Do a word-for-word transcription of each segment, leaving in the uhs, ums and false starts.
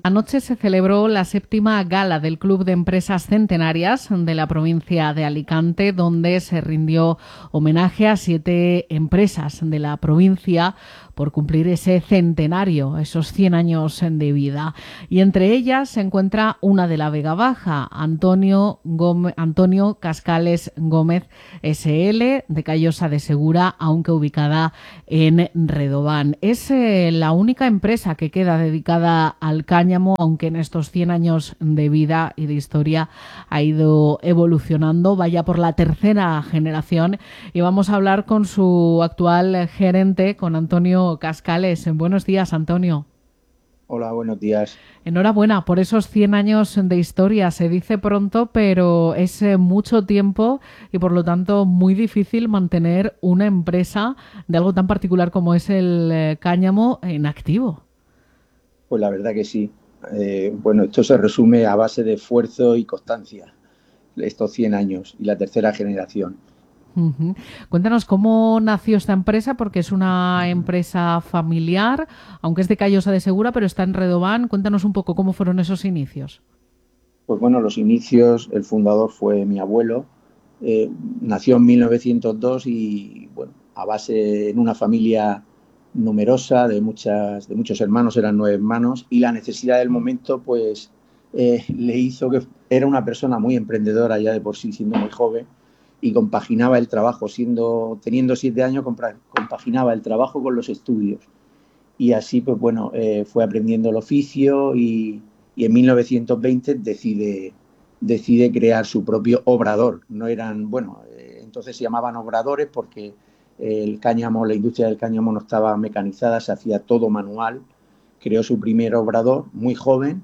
Anoche se celebró la séptima gala del Club de Empresas Centenarias de la provincia de Alicante, donde se rindió homenaje a siete empresas de la provincia por cumplir ese centenario, esos cien años de vida. Y entre ellas se encuentra una de la Vega Baja, Antonio, Gómez, Antonio Cascales Gómez ese ele, de Callosa de Segura, aunque ubicada en Redován. Es eh, la única empresa que queda dedicada al cáñamo, aunque en estos cien años de vida y de historia ha ido evolucionando. Vaya por la tercera generación, y vamos a hablar con su actual gerente, con Antonio Cascales. Buenos días, Antonio. Hola, buenos días. Enhorabuena por esos cien años de historia. Se dice pronto, pero es mucho tiempo y por lo tanto muy difícil mantener una empresa de algo tan particular como es el cáñamo en activo. Pues la verdad que sí. Eh, bueno, esto se resume a base de esfuerzo y constancia, estos cien años y la tercera generación. Uh-huh. Cuéntanos cómo nació esta empresa, porque es una empresa familiar, aunque es de Callosa de Segura, pero está en Redován. Cuéntanos un poco cómo fueron esos inicios. Pues bueno, los inicios, el fundador fue mi abuelo. Eh, nació en mil novecientos dos y, bueno, a base en una familia numerosa, de muchas, de muchos hermanos, eran nueve hermanos, y la necesidad del momento, pues, eh, le hizo que era una persona muy emprendedora ya de por sí, siendo muy joven, y compaginaba el trabajo, siendo, teniendo siete años, compaginaba el trabajo con los estudios. Y así, pues bueno, eh, fue aprendiendo el oficio y, y en mil novecientos veinte decide, decide crear su propio obrador. No eran, bueno, eh, entonces se llamaban obradores porque el cáñamo, la industria del cáñamo no estaba mecanizada, se hacía todo manual. Creó su primer obrador muy joven,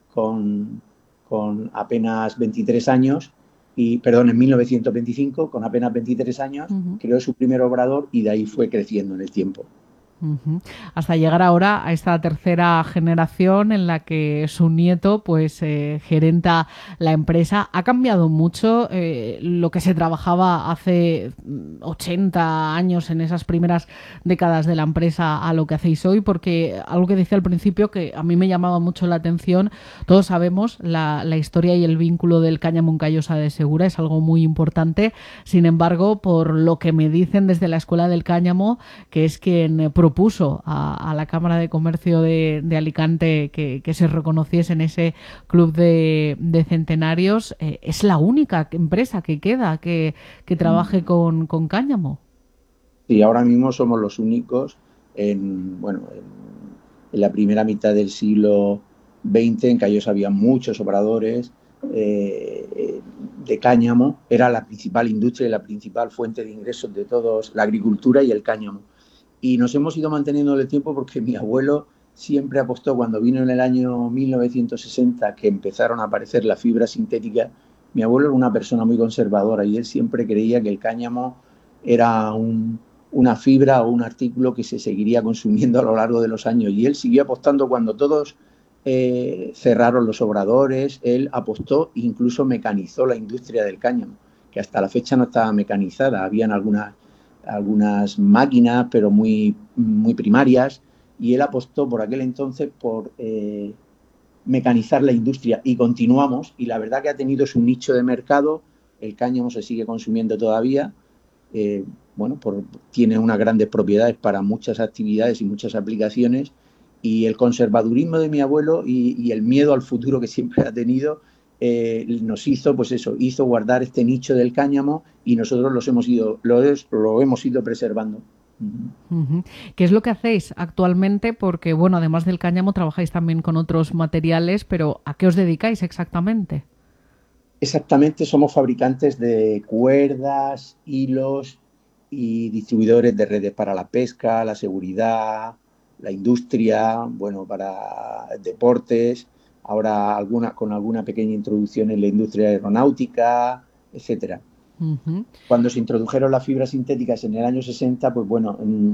con, con apenas veintitrés años, y, perdón, en mil novecientos veinticinco, con apenas veintitrés años, Uh-huh. creó su primer obrador y de ahí fue creciendo en el tiempo. Uh-huh. Hasta llegar ahora a esta tercera generación en la que su nieto pues eh, gerenta la empresa. Ha cambiado mucho eh, lo que se trabajaba hace ochenta años, en esas primeras décadas de la empresa, a lo que hacéis hoy, porque algo que decía al principio que a mí me llamaba mucho la atención. Todos sabemos la, la historia y el vínculo del cáñamo en Callosa de Segura, es algo muy importante. Sin embargo, por lo que me dicen desde la Escuela del Cáñamo, que es quien propuso a, a la Cámara de Comercio de, de Alicante que, que se reconociese en ese club de, de centenarios, eh, es la única empresa que queda que, que trabaje con, con cáñamo. Sí, ahora mismo somos los únicos en, bueno, en, en la primera mitad del siglo veinte. En Callosa había muchos obradores eh, de cáñamo. Era la principal industria y la principal fuente de ingresos de todos, la agricultura y el cáñamo. Y nos hemos ido manteniendo en el tiempo porque mi abuelo siempre apostó, cuando vino en el año mil novecientos sesenta, que empezaron a aparecer las fibras sintéticas. Mi abuelo era una persona muy conservadora y él siempre creía que el cáñamo era un, una fibra o un artículo que se seguiría consumiendo a lo largo de los años. Y él siguió apostando cuando todos eh, cerraron los obradores. Él apostó e incluso mecanizó la industria del cáñamo, que hasta la fecha no estaba mecanizada. Habían algunas algunas máquinas, pero muy, muy primarias, y él apostó por aquel entonces por eh, mecanizar la industria, y continuamos, y la verdad que ha tenido su nicho de mercado. El cáñamo se sigue consumiendo todavía, eh, bueno, por, tiene unas grandes propiedades para muchas actividades y muchas aplicaciones, y el conservadurismo de mi abuelo y, y el miedo al futuro que siempre ha tenido eh, nos hizo, pues eso, hizo guardar este nicho del cáñamo, y nosotros los hemos ido, lo, lo hemos ido preservando. Uh-huh. ¿Qué es lo que hacéis actualmente? Porque, bueno, además del cáñamo trabajáis también con otros materiales, pero ¿a qué os dedicáis exactamente? Exactamente, somos fabricantes de cuerdas, hilos y distribuidores de redes para la pesca, la seguridad, la industria, bueno, para deportes, ahora alguna, con alguna pequeña introducción en la industria aeronáutica, etcétera. Uh-huh. Cuando se introdujeron las fibras sintéticas en el año sesenta, pues bueno,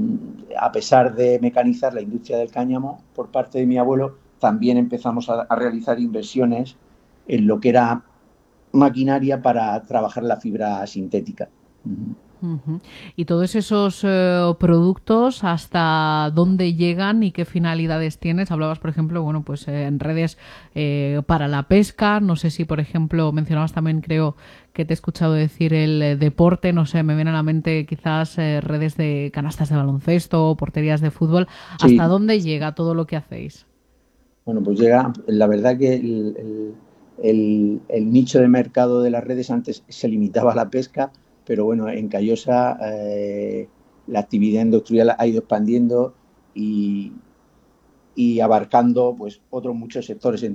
a pesar de mecanizar la industria del cáñamo por parte de mi abuelo, también empezamos a, a realizar inversiones en lo que era maquinaria para trabajar la fibra sintética. Uh-huh. Uh-huh. ¿Y todos esos eh, productos hasta dónde llegan y qué finalidades tienes? Hablabas, por ejemplo, bueno, pues eh, en redes eh, para la pesca. No sé si, por ejemplo, mencionabas también, creo que te he escuchado decir el eh, deporte. No sé, me viene a la mente quizás eh, redes de canastas de baloncesto o porterías de fútbol. Sí, ¿Hasta dónde llega todo lo que hacéis? bueno, pues llega, la verdad que el, el- el- el nicho de mercado de las redes antes se limitaba a la pesca, pero bueno, en Callosa eh, la actividad industrial ha ido expandiendo y, y abarcando pues otros muchos sectores.